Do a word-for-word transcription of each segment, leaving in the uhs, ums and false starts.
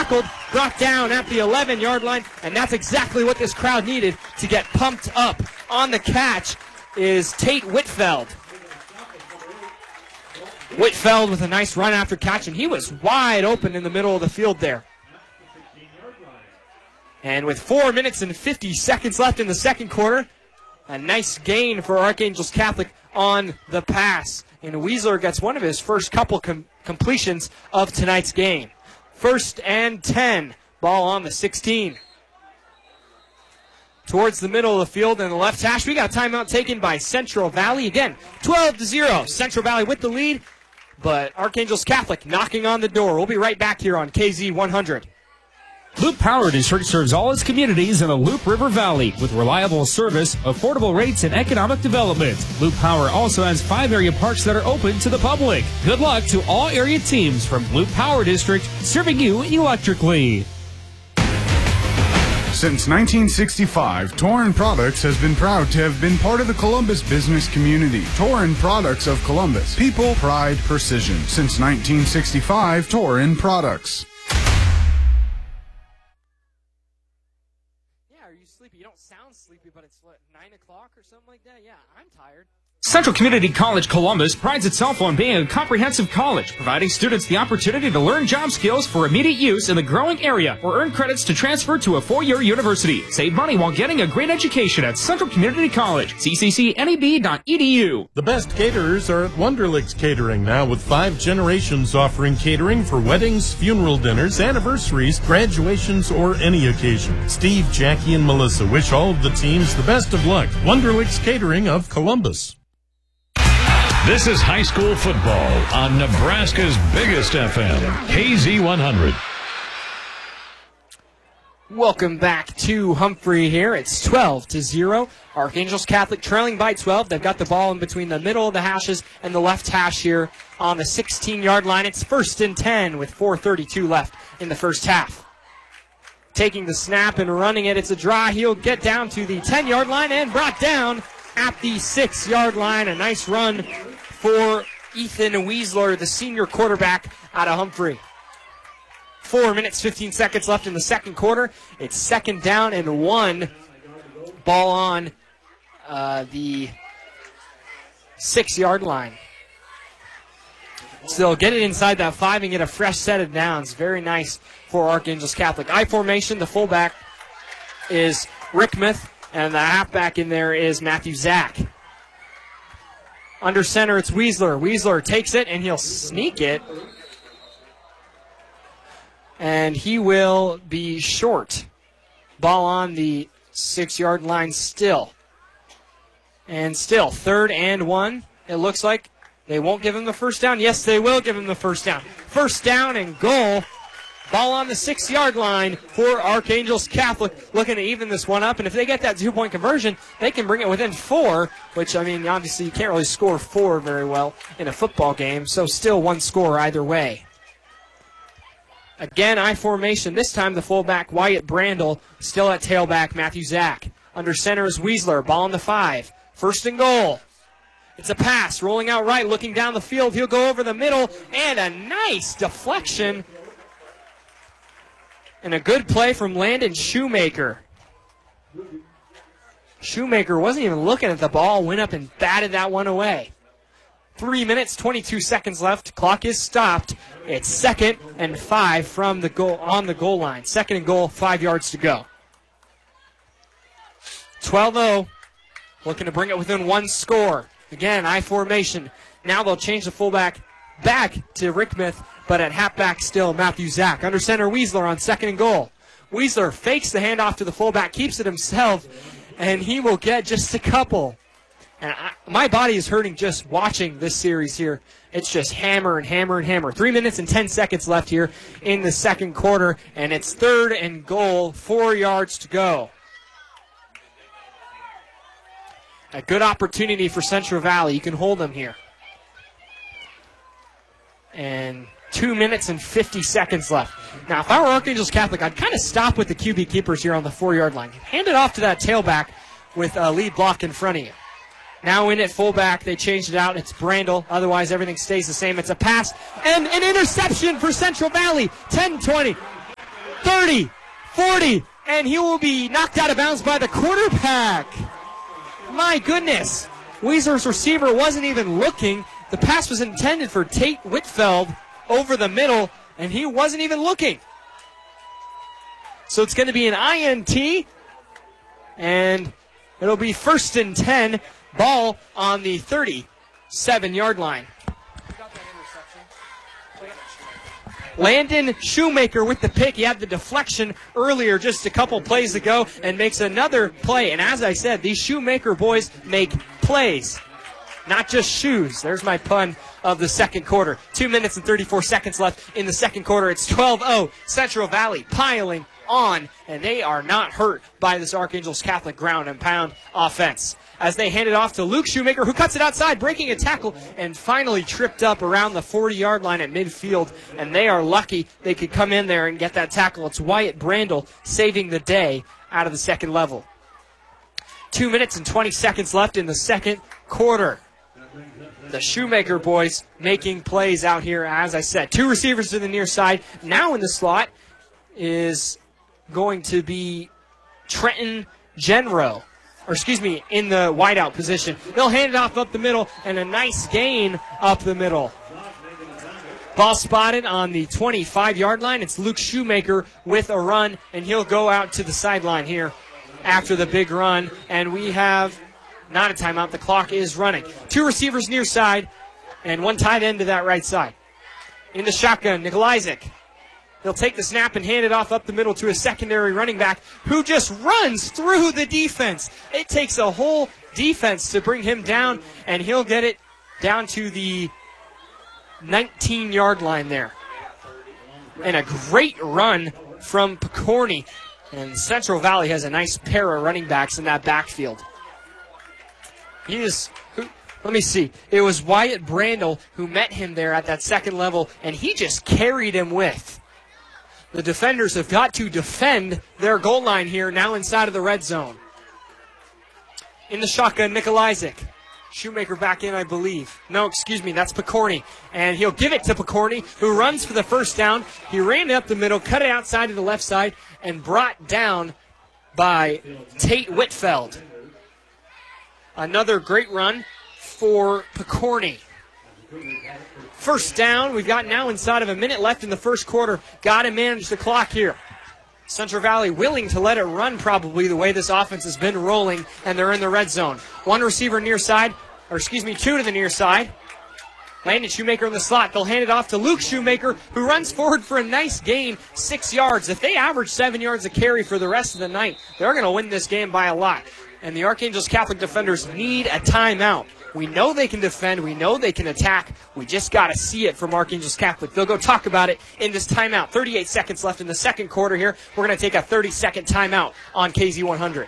tackled, brought down at the eleven-yard line, and that's exactly what this crowd needed to get pumped up. On the catch is Tate Whitfeld. Whitfeld with a nice run after catch, and he was wide open in the middle of the field there. And with four minutes and fifty seconds left in the second quarter, a nice gain for Archangels Catholic on the pass. And Weasler gets one of his first couple com- completions of tonight's game. First and ten, ball on the sixteen. Towards the middle of the field in the left hash, we got a timeout taken by Central Valley. Again, twelve to zero. Central Valley with the lead, but Archangels Catholic knocking on the door. We'll be right back here on K Z one hundred. Loop Power District serves all its communities in the Loop River Valley with reliable service, affordable rates, and economic development. Loop Power also has five area parks that are open to the public. Good luck to all area teams from Loop Power District, serving you electrically. Since nineteen sixty-five, Torin Products has been proud to have been part of the Columbus business community. Torin Products of Columbus. People, pride, precision. Since nineteen sixty-five, Torin Products. Yeah, are you sleepy? You don't sound sleepy, but it's what, nine o'clock or something like that? Yeah, I'm tired. Central Community College Columbus prides itself on being a comprehensive college, providing students the opportunity to learn job skills for immediate use in the growing area or earn credits to transfer to a four-year university. Save money while getting a great education at Central Community College. C C C N E B dot E D U. The best caterers are at Wonderlicks Catering now, with five generations offering catering for weddings, funeral dinners, anniversaries, graduations, or any occasion. Steve, Jackie, and Melissa wish all of the teams the best of luck. Wonderlicks Catering of Columbus. This is high school football on Nebraska's biggest F M, K Z one hundred. Welcome back to Humphrey here. It's twelve to zero. Archangels Catholic trailing by twelve. They've got the ball in between the middle of the hashes and the left hash here on the sixteen-yard line. It's first and ten with four thirty-two left in the first half. Taking the snap and running it. It's a draw. He'll get down to the ten-yard line and brought down at the six-yard line. A nice run for Ethan Weasler, the senior quarterback out of Humphrey. Four minutes, fifteen seconds left in the second quarter. It's second down and one. Ball on uh, the six-yard line. So they'll get it inside that five and get a fresh set of downs. Very nice for Archangels Catholic. I formation, the fullback is Rickmuth, and the halfback in there is Matthew Zach. Under center, it's Weasler. Weasler takes it, and he'll sneak it. And he will be short. Ball on the six-yard line still. And still, third and one, it looks like. They won't give him the first down. Yes, they will give him the first down. First down and goal. Ball on the six-yard line for Archangels Catholic, looking to even this one up. And if they get that two-point conversion, they can bring it within four, which, I mean, obviously you can't really score four very well in a football game, so still one score either way. Again, I formation. This time the fullback, Wyatt Brandel, still at tailback, Matthew Zach. Under center is Weasler. Ball on the five. First and goal. It's a pass, rolling out right, looking down the field. He'll go over the middle, and a nice deflection. And a good play from Landon Shoemaker. Shoemaker wasn't even looking at the ball, went up and batted that one away. Three minutes, twenty-two seconds left. Clock is stopped. It's second and five from the goal on the goal line. Second and goal, five yards to go. twelve oh, looking to bring it within one score. Again, I formation. Now they'll change the fullback back to Rickmuth, but at halfback still Matthew Zach. Under center, Weasler on second and goal. Weasler fakes the handoff to the fullback, keeps it himself, and he will get just a couple. And I, my body is hurting just watching this series here. It's just hammer and hammer and hammer. Three minutes and ten seconds left here in the second quarter, and it's third and goal, four yards to go. A good opportunity for Central Valley. You can hold them here. And two minutes and fifty seconds left. Now, if I were Archangels Catholic, I'd kind of stop with the Q B keepers here on the four-yard line. Hand it off to that tailback with a lead block in front of you. Now in at fullback, they changed it out. It's Brandel. Otherwise, everything stays the same. It's a pass and an interception for Central Valley. ten twenty. thirty, forty, and he will be knocked out of bounds by the quarterback. My goodness. Weezer's receiver wasn't even looking. The pass was intended for Tate Whitfeld over the middle, and he wasn't even looking. So it's going to be an I N T, and it'll be first and ten, ball on the thirty-seven-yard line. Landon Shoemaker with the pick. He had the deflection earlier just a couple plays ago and makes another play. And as I said, these Shoemaker boys make plays, not just shoes. There's my pun of the second quarter. Two minutes and thirty-four seconds left in the second quarter. It's twelve oh. Central Valley piling on, and they are not hurt by this Archangels Catholic ground and pound offense. As they hand it off to Luke Shoemaker, who cuts it outside, breaking a tackle, and finally tripped up around the forty-yard line at midfield. And they are lucky they could come in there and get that tackle. It's Wyatt Brandel saving the day out of the second level. Two minutes and twenty seconds left in the second quarter. The Shoemaker boys making plays out here, as I said. Two receivers to the near side. Now in the slot is going to be Trenton Genro. Or excuse me, in the wideout position. They'll hand it off up the middle, and a nice gain up the middle. Ball spotted on the twenty-five-yard line. It's Luke Shoemaker with a run, and he'll go out to the sideline here after the big run. And we have not a timeout. The clock is running. Two receivers near side, and one tight end to that right side. In the shotgun, Nikolajczyk. He'll take the snap and hand it off up the middle to a secondary running back who just runs through the defense. It takes a whole defense to bring him down, and he'll get it down to the nineteen-yard line there. And a great run from Picorni. And Central Valley has a nice pair of running backs in that backfield. He is... Let me see. It was Wyatt Brandel who met him there at that second level, and he just carried him with. The defenders have got to defend their goal line here, now inside of the red zone. In the shotgun, Nikolajczyk. Shoemaker back in, I believe. No, excuse me, that's Picorni. And he'll give it to Picorni, who runs for the first down. He ran it up the middle, cut it outside to the left side, and brought down by Tate Whitfeld. Another great run for Picorni. First down, we've got now inside of a minute left in the first quarter. Got to manage the clock here. Central Valley willing to let it run probably the way this offense has been rolling, and they're in the red zone. One receiver near side, or excuse me, two to the near side. Landon Shoemaker in the slot. They'll hand it off to Luke Shoemaker, who runs forward for a nice gain, six yards. If they average seven yards a carry for the rest of the night, they're going to win this game by a lot. And the Archangels Catholic defenders need a timeout. We know they can defend. We know they can attack. We just got to see it from Archangels Catholic. They'll go talk about it in this timeout. thirty-eight seconds left in the second quarter here. We're going to take a thirty-second timeout on K Z one hundred.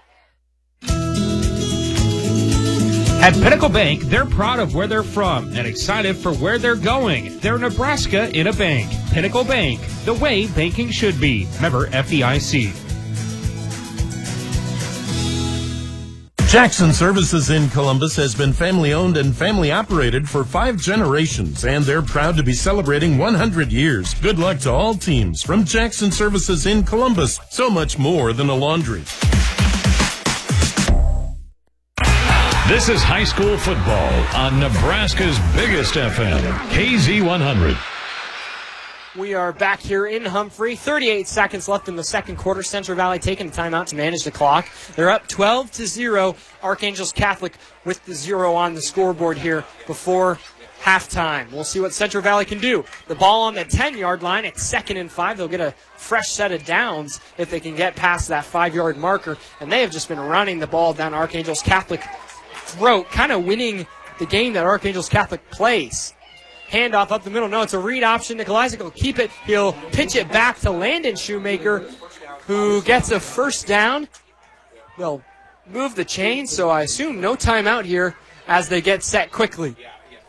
At Pinnacle Bank, they're proud of where they're from and excited for where they're going. They're Nebraska in a bank. Pinnacle Bank, the way banking should be. Member F D I C. Jackson Services in Columbus has been family-owned and family-operated for five generations, and they're proud to be celebrating one hundred years. Good luck to all teams from Jackson Services in Columbus. So much more than a laundry. This is high school football on Nebraska's biggest F M, K Z one hundred. We are back here in Humphrey. thirty-eight seconds left in the second quarter. Central Valley taking a timeout to manage the clock. They're up twelve to zero. Archangels Catholic with the zero on the scoreboard here before halftime. We'll see what Central Valley can do. The ball on the ten-yard line. It's second and five. They'll get a fresh set of downs if they can get past that five-yard marker. And they have just been running the ball down Archangels Catholic throat, kind of winning the game that Archangels Catholic plays. Handoff up the middle. No, it's a read option. Nikolajczyk will keep it. He'll pitch it back to Landon Shoemaker, who gets a first down. They'll move the chain, so I assume no timeout here as they get set quickly.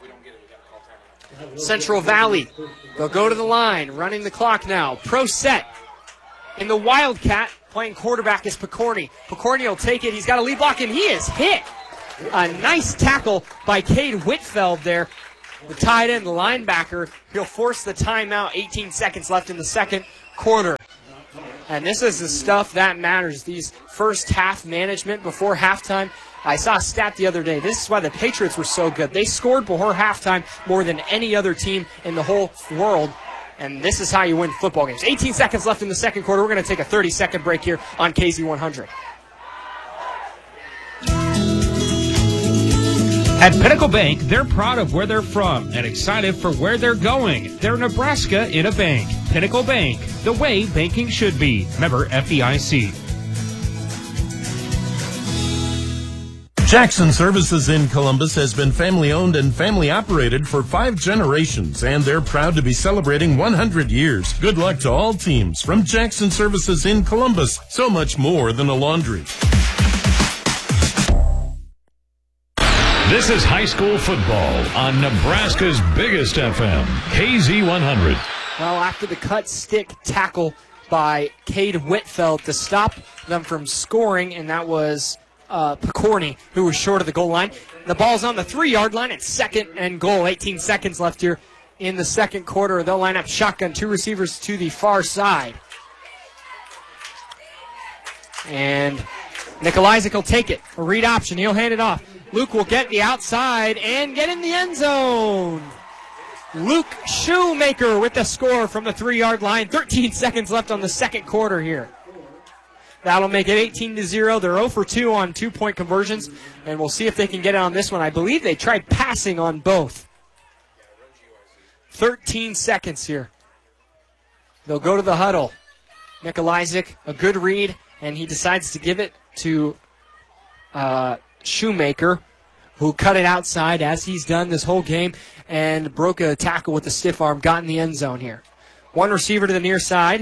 Central Valley, they'll go to the line, running the clock now. Pro set. In the Wildcat, playing quarterback is Picorni. Picorni will take it. He's got a lead block, and he is hit. A nice tackle by Cade Whitfeld there. The tight end, the linebacker, he'll force the timeout. eighteen seconds left in the second quarter. And this is the stuff that matters, these first half management before halftime. I saw a stat the other day. This is why the Patriots were so good. They scored before halftime more than any other team in the whole world. And this is how you win football games. eighteen seconds left in the second quarter. We're going to take a thirty-second break here on K Z one hundred. At Pinnacle Bank, they're proud of where they're from and excited for where they're going. They're Nebraska in a bank. Pinnacle Bank, the way banking should be. Member F D I C. Jackson Services in Columbus has been family-owned and family-operated for five generations, and they're proud to be celebrating one hundred years. Good luck to all teams from Jackson Services in Columbus. So much more than a laundry. This is high school football on Nebraska's biggest F M, K Z one hundred. Well, after the cut stick tackle by Cade Whitfeld to stop them from scoring, and that was uh, Picorni, who was short of the goal line. The ball's on the three-yard line. It's second and goal. eighteen seconds left here in the second quarter. They'll line up shotgun, two receivers to the far side. And Nikolajczyk will take it. A read option. He'll hand it off. Luke will get the outside and get in the end zone. Luke Shoemaker with the score from the three-yard line. thirteen seconds left on the second quarter here. That'll make it eighteen to zero. They're zero for two on two-point conversions, and we'll see if they can get it on this one. I believe they tried passing on both. thirteen seconds here. They'll go to the huddle. Nikolajczyk, a good read, and he decides to give it to uh, Shoemaker, who cut it outside as he's done this whole game and broke a tackle with a stiff arm, got in the end zone here. One receiver to the near side.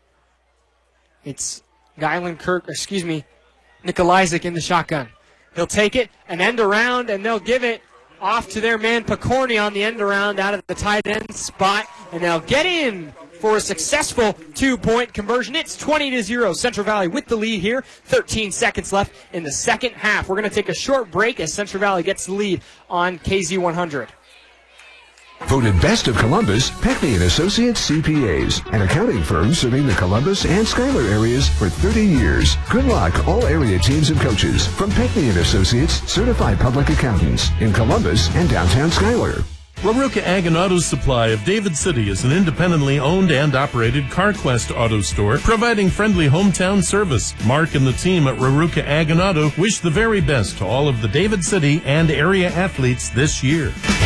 It's Gylan Kirk, excuse me, Nikolajczyk in the shotgun. He'll take it, an end around, and they'll give it off to their man Picorni on the end around out of the tight end spot, and they'll get in for a successful two-point conversion. It's twenty to zero. Central Valley with the lead here. thirteen seconds left in the second half. We're going to take a short break as Central Valley gets the lead on K Z one hundred. Voted Best of Columbus, Peckney and Associates C P As, an accounting firm serving the Columbus and Schuyler areas for thirty years. Good luck, all area teams and coaches from Peckney and Associates, certified public accountants in Columbus and downtown Schuyler. Raruka Ag and Auto Supply of David City is an independently owned and operated CarQuest auto store providing friendly hometown service. Mark and the team at Raruka Ag and Auto wish the very best to all of the David City and area athletes this year.